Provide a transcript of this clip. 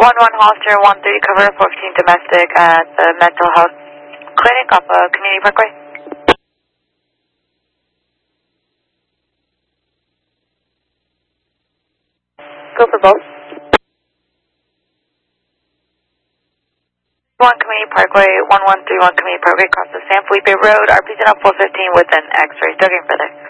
Hollister 13, cover 415 domestic at the mental health clinic off of Community Parkway. Go for both. 1 Community Parkway, 1131 Community Parkway, across the San Felipe Road, RPZ on 415 with an X-ray. Still getting further.